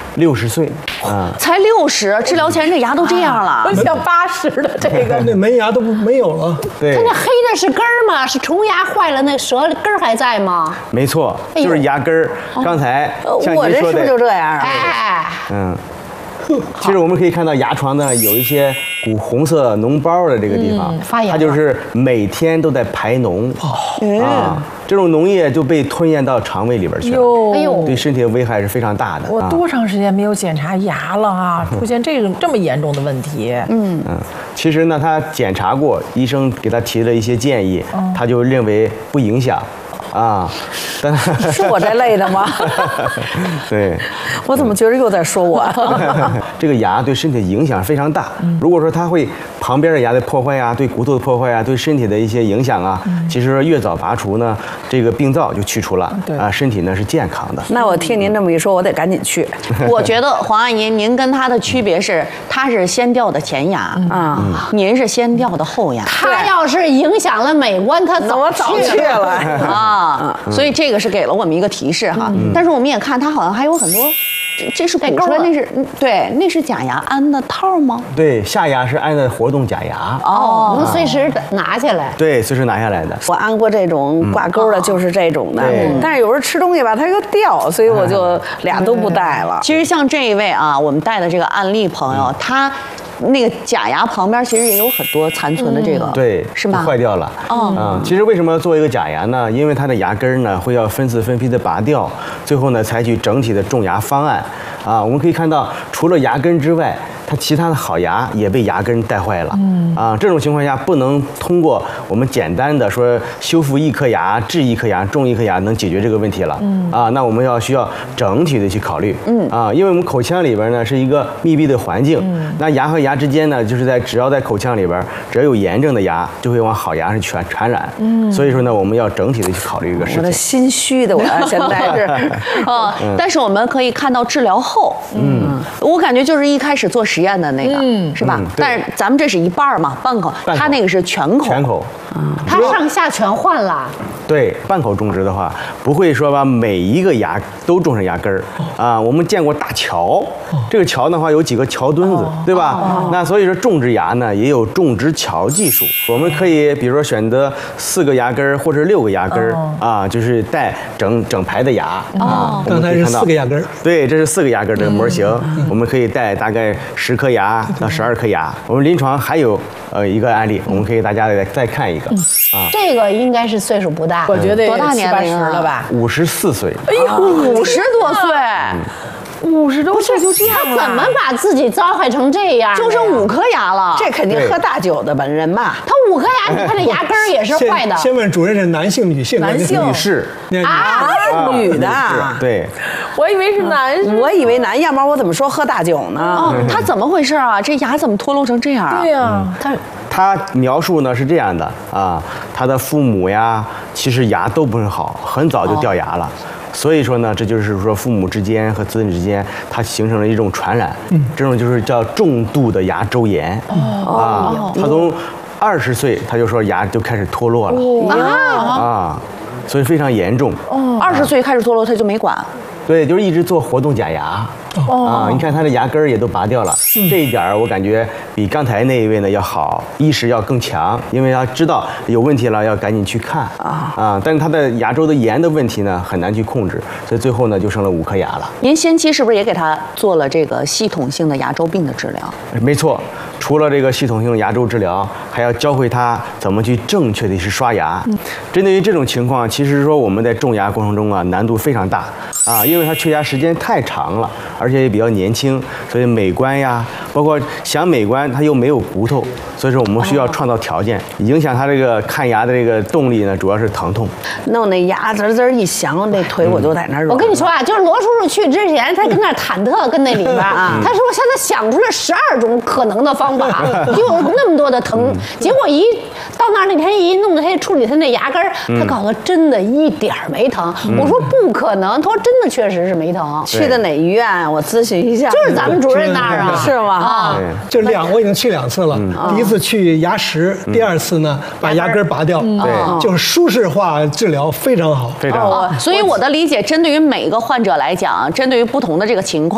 60岁啊， 才60，治疗前这牙都这样了。 我想80的这个， 那门牙都没有了。 对它，那黑的是根儿吗？是虫牙坏了，那舌根儿还在吗？ 没错，就是牙根儿。刚才像我您说的这是不是就，这样啊？ 哎， 嗯，其实我们可以看到牙床呢有一些古红色脓包的这个地方， 发炎了它就是每天都在排脓啊，这种脓液就被吞咽到肠胃里边去了， 哟， 哎呦对身体的危害是非常大的。 我啊多长时间没有检查牙了啊？出现这么严重的问题， 其实呢，他检查过，医生给他提了一些建议，他就认为不影响，啊，但是我这类的吗？ 对， 我怎么觉得又在说我？ 这个牙对身体影响非常大。如果说它会旁边的牙的破坏啊，对骨头的破坏啊，对身体的一些影响啊，其实说越早拔除呢，这个病灶就去除了，啊，身体呢是健康的。 那我听您这么一说，我得赶紧去。 我觉得黄阿姨，您跟她的区别是，她是先掉的前牙啊，您是先掉的后牙它要是影响了美观，它我早去了啊，所以这个是给了我们一个提示哈。但是我们也看它好像还有很多。这是补出来，那是对，那是假牙安的套吗？ 对，下牙是安的活动假牙， 哦，能随时拿下来。 对，随时拿下来的。 我安过这种挂钩的，就是这种的。但是有时候吃东西吧，它又掉，所以我就俩都不戴了。 其实像这一位啊，我们带的这个案例朋友，他那个假牙旁边其实也有很多残存的这个， 对， 是吧？ 坏掉了。其实为什么要做一个假牙呢？因为它的牙根呢会要分次分批的拔掉，最后呢采取整体的种牙方案。我们可以看到，除了牙根之外，它其他的好牙也被牙根带坏了。这种情况下不能通过我们简单的说修复一颗牙、治一颗牙、种一颗牙能解决这个问题了。那我们需要整体的去考虑。因为我们口腔里边呢是一个密闭的环境，那牙和牙之间呢，就是只要在口腔里边，只要有炎症的牙，就会往好牙上传染。所以说呢，我们要整体的去考虑一个事情。 我的心虚的，我现在是。 但是我们可以看到治疗后，我感觉就是一开始做实验的那个，是吧？但是咱们这是一半嘛，半口，他那个是全口。 全口。 它上下全换了。 对，半口种植的话，不会说把每一个牙都种上牙根儿我们见过大桥，这个桥的话有几个桥墩子，对吧？那所以说种植牙呢也有种植桥技术，我们可以比如说选择4个牙根儿或者6个牙根儿就是带整排的牙刚才是4个牙根儿。 对，这是4个牙根儿的模型，我们可以带大概10颗牙到12颗牙。我们临床还有一个案例，我们可以大家再看一个这个应该是岁数不大， 我觉得多大年龄 70、80了吧 ，54岁。 哎呦 ，50多岁 ，50多岁就这样了， 他怎么把自己糟害成这样？ 就剩5颗牙了。 这肯定喝大酒的本人嘛。 他5颗牙，你看这牙根儿也是坏的。 先问主任是男性、女性？ 男性女士女的。 对， 我以为是男士， 我以为男，要不然我怎么说喝大酒呢？ 他怎么回事啊？这牙怎么脱落成这样啊？ 对呀， 他描述呢是这样的他的父母呀，其实牙都不是好，很早就掉牙了。所以说呢，这就是说父母之间和子女之间，它形成了一种传染，这种就是叫重度的牙周炎他从20岁他就说牙就开始脱落了所以非常严重。 20岁开始脱落，他就没管。 对，就是一直做活动假牙你看他的牙根儿也都拔掉了，这一点儿我感觉比刚才那一位呢要好，意识要更强，因为他知道有问题了要赶紧去看但是他的牙周的炎的问题呢很难去控制，所以最后呢就剩了5颗牙了。 您先期是不是也给他做了这个系统性的牙周病的治疗？ 没错，除了这个系统性牙周治疗，还要教会他怎么去正确的去刷牙。针对于这种情况，其实说我们在种牙过程中难度非常大因为他缺牙时间太长了，而且也比较年轻，所以美观呀，包括想美观他又没有骨头，所以说我们需要创造条件，影响他这个看牙的这个动力呢，主要是疼痛。 弄那牙滋滋一响，那腿我就在那儿软。 我跟你说就是罗叔叔去之前，他跟那儿忐忑，跟那里边他说现在想出了12种可能的方法，就有那么多的疼，结果到那天一弄他处理他那牙根儿，他告诉我真的一点儿没疼。我说不可能，他说真的确实是没疼。 去的哪医院？我咨询一下。 就是咱们主任那儿是吗？ 就我已经去2次了，第一次去牙石，第2次呢把牙根拔掉，就是舒适化治疗非常好， 非常好。 所以我的理解，针对于每个患者来讲，针对于不同的这个情况。